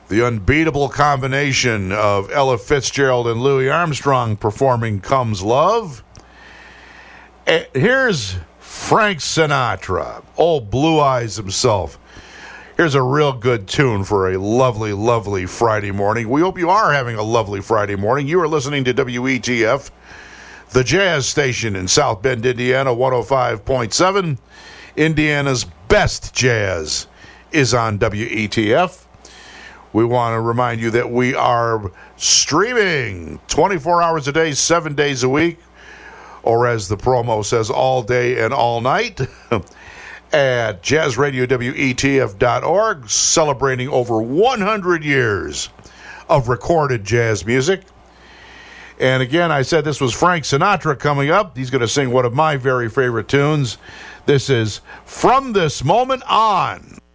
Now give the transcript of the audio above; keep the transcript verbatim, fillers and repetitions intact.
The unbeatable combination of Ella Fitzgerald and Louis Armstrong performing Comes Love. And here's Frank Sinatra, old Blue Eyes himself. Here's a real good tune for a lovely, lovely Friday morning. We hope you are having a lovely Friday morning. You are listening to W E T F, the jazz station in South Bend, Indiana, one oh five point seven. Indiana's best jazz is on W E T F. We want to remind you that we are streaming twenty-four hours a day, seven days a week, or as the promo says, all day and all night, at jazz radio W E T F dot org, celebrating over one hundred years of recorded jazz music. And again, I said this was Frank Sinatra coming up. He's going to sing one of my very favorite tunes. This is From This Moment On.